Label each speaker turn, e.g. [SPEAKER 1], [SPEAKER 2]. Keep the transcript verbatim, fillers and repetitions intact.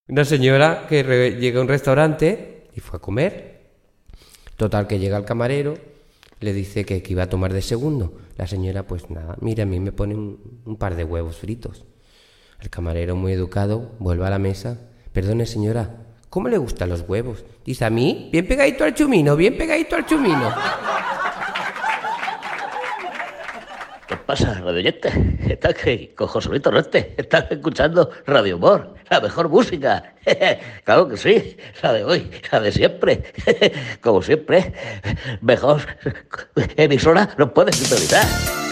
[SPEAKER 1] Una señora que re- llega a un restaurante y fue a comer. Total, que llega el camarero, le dice que, que iba a tomar de segundo. La señora, pues nada, mira, a mí me pone un, un par de huevos fritos. El camarero, muy educado, vuelve a la mesa. Perdone, señora, ¿cómo le gustan los huevos? Dice, a mí, bien pegadito al chumino, bien pegadito al chumino.
[SPEAKER 2] ¿Qué pasa, radio oyente? Estás que con José Luis Torrente. Estás escuchando Radio Humor, la mejor música. Claro que sí, la de hoy, la de siempre. Como siempre, mejor emisora no puedes sintonizar.